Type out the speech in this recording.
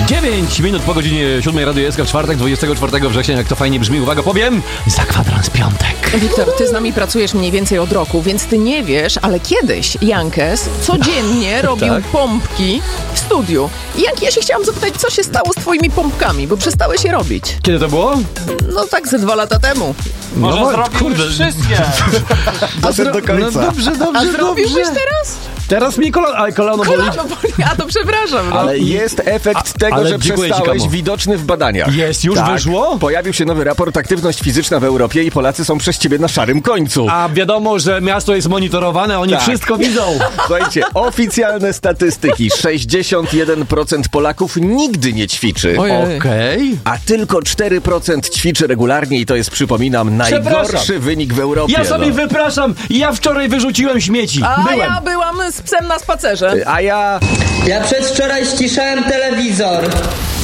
9 minut po godzinie 7 Rady SK w czwartek, 24 września, jak to fajnie brzmi. Uwaga, powiem, za kwadrans piątek. Wiktor, ty z nami pracujesz mniej więcej od roku, więc ty nie wiesz, ale kiedyś Jankes codziennie robił Tak? pompki w studiu. I Janki, ja się chciałam zapytać, co się stało z twoimi pompkami, bo przestałeś je robić. Kiedy to było? No tak ze 2 lata temu. Może No, zrobił kurde. już wszystkie. Doszedł do końca. No dobrze, A zrobiłbyś teraz? Teraz mi kolano boli. Kolano boli, a to przepraszam. No. Ale jest efekt tego, ale że dziękuję ci, przestałeś, Kamo. widoczny w badaniach. Jest, już Tak. wyszło? Pojawił się nowy raport Aktywność fizyczna w Europie i Polacy są przez ciebie na szarym końcu. A wiadomo, że miasto jest monitorowane, oni Tak. wszystko widzą. Słuchajcie, oficjalne statystyki. 61% Polaków nigdy nie ćwiczy. Okej. A tylko 4% ćwiczy regularnie i to jest, przypominam, najgorszy Przepraszam. wynik w Europie. Ja sobie no. wypraszam, ja wczoraj wyrzuciłem śmieci. A Byłem. ja byłam z psem na spacerze. A ja... Ja przedwczoraj ściszałem telewizor.